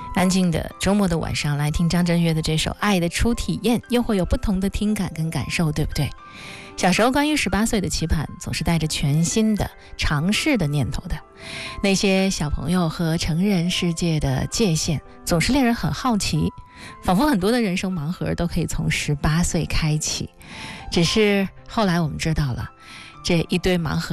安静的周末的晚上来听张震岳的这首《爱的初体验》，又会有不同的听感跟感受，对不对？小时候关于18岁的期盼，总是带着全新的尝试的念头的。那些小朋友和成人世界的界限，总是令人很好奇，仿佛很多的人生盲盒都可以从18岁开启。只是后来我们知道了，这一堆盲盒